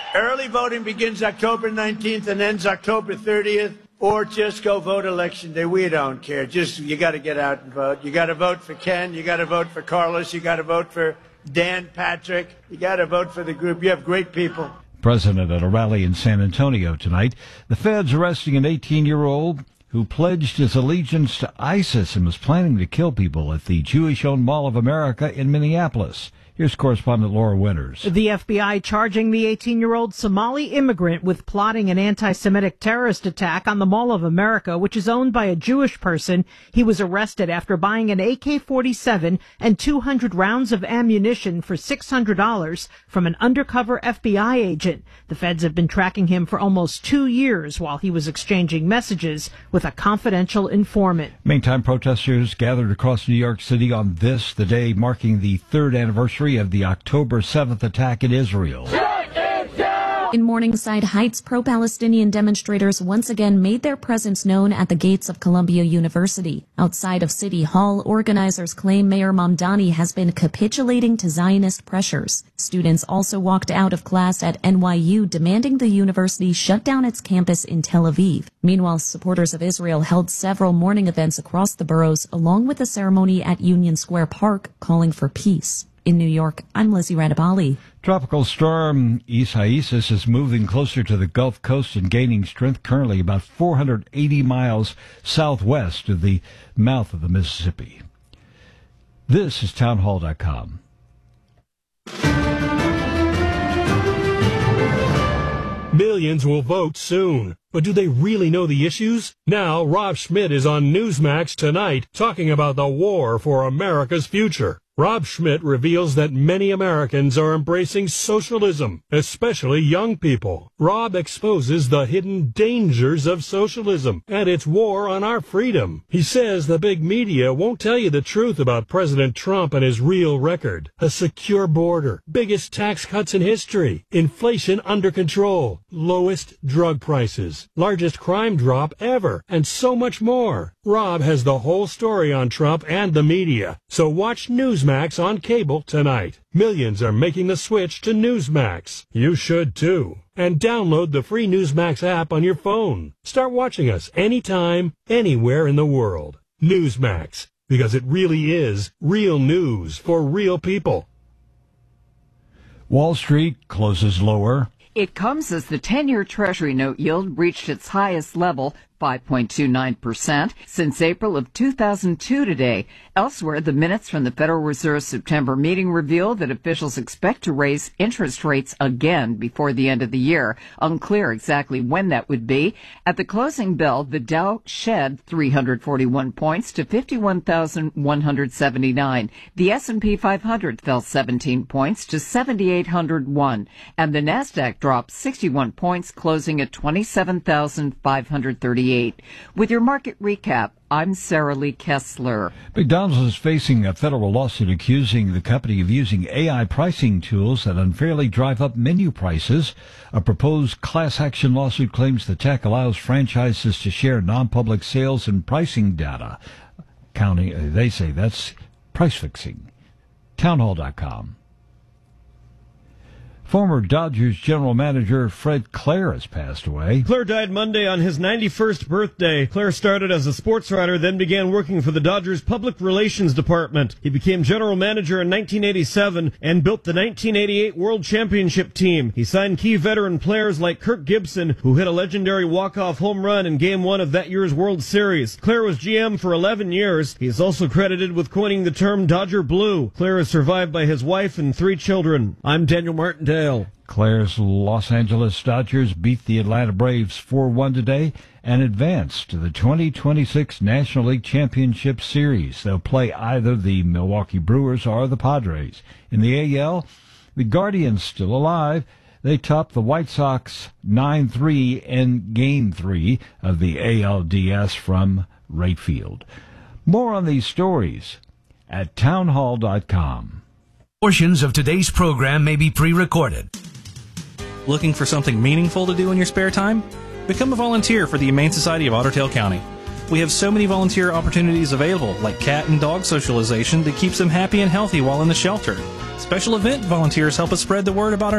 Early voting begins October 19th and ends October 30th, or just go vote Election Day. We don't care. You got to get out and vote. You got to vote for Ken. You got to vote for Carlos. You got to vote for Dan Patrick. You got to vote for the group. You have great people. President at a rally in San Antonio tonight. The feds arresting an 18-year-old who pledged his allegiance to ISIS and was planning to kill people at the Jewish-owned Mall of America in Minneapolis. Here's correspondent Laura Winters. The FBI charging the 18-year-old Somali immigrant with plotting an anti-Semitic terrorist attack on the Mall of America, which is owned by a Jewish person. He was arrested after buying an AK-47 and 200 rounds of ammunition for $600 from an undercover FBI agent. The feds have been tracking him for almost 2 years while he was exchanging messages with a confidential informant. Meantime, protesters gathered across New York City on this, the day marking the third anniversary of the October 7th attack in Israel. In Morningside Heights, pro-Palestinian demonstrators once again made their presence known at the gates of Columbia University. Outside of City Hall, organizers claim Mayor Mamdani has been capitulating to Zionist pressures. Students also walked out of class at NYU, demanding the university shut down its campus in Tel Aviv. Meanwhile, supporters of Israel held several morning events across the boroughs, along with a ceremony at Union Square Park calling for peace. In New York, I'm Lizzie Radabali. Tropical storm Isaias is moving closer to the Gulf Coast and gaining strength, currently about 480 miles southwest of the mouth of the Mississippi. This is townhall.com. Millions will vote soon, but do they really know the issues? Now, Rob Schmidt is on Newsmax tonight talking about the war for America's future. Rob Schmidt reveals that many Americans are embracing socialism, especially young people. Rob exposes the hidden dangers of socialism and its war on our freedom. He says the big media won't tell you the truth about President Trump and his real record. A secure border, biggest tax cuts in history, inflation under control, lowest drug prices, largest crime drop ever, and so much more. Rob has the whole story on Trump and the media, so watch Newsmax on cable tonight. Millions are making the switch to Newsmax. You should too. And download the free Newsmax app on your phone. Start watching us anytime, anywhere in the world. Newsmax, because it really is real news for real people. Wall Street closes lower. It comes as the 10-year Treasury note yield reached its highest level, 5.29%, since April of 2002 today. Elsewhere, the minutes from the Federal Reserve's September meeting reveal that officials expect to raise interest rates again before the end of the year. Unclear exactly when that would be. At the closing bell, the Dow shed 341 points to 51,179. The S&P 500 fell 17 points to 7,801. And the Nasdaq dropped 61 points, closing at 27,538. With your market recap, I'm Sarah Lee Kessler. McDonald's is facing a federal lawsuit accusing the company of using AI pricing tools that unfairly drive up menu prices. A proposed class action lawsuit claims the tech allows franchises to share non-public sales and pricing data. They say that's price fixing. Townhall.com. Former Dodgers general manager Fred Clare has passed away. Clare died Monday on his 91st birthday. Clare started as a sports writer, then began working for the Dodgers Public Relations Department. He became general manager in 1987 and built the 1988 World Championship team. He signed key veteran players like Kirk Gibson, who hit a legendary walk-off home run in Game 1 of that year's World Series. Clare was GM for 11 years. He is also credited with coining the term Dodger Blue. Clare is survived by his wife and 3 children. I'm Daniel Martindale. Clare's Los Angeles Dodgers beat the Atlanta Braves 4-1 today and advanced to the 2026 National League Championship Series. They'll play either the Milwaukee Brewers or the Padres. In the AL, the Guardians still alive. They topped the White Sox 9-3 in Game 3 of the ALDS from right field. More on these stories at townhall.com. Portions of today's program may be pre-recorded. Looking for something meaningful to do in your spare time? Become a volunteer for the Humane Society of Otter Tail County. We have so many volunteer opportunities available, like cat and dog socialization that keeps them happy and healthy while in the shelter. Special event volunteers help us spread the word about our